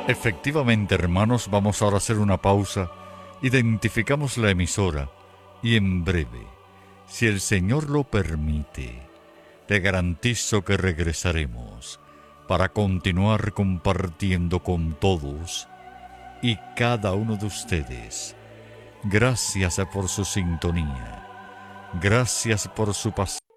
Efectivamente, hermanos, vamos ahora a hacer una pausa. Identificamos la emisora y en breve, si el Señor lo permite, le garantizo que regresaremos para continuar compartiendo con todos y cada uno de ustedes. Gracias por su sintonía. Gracias por su paciencia.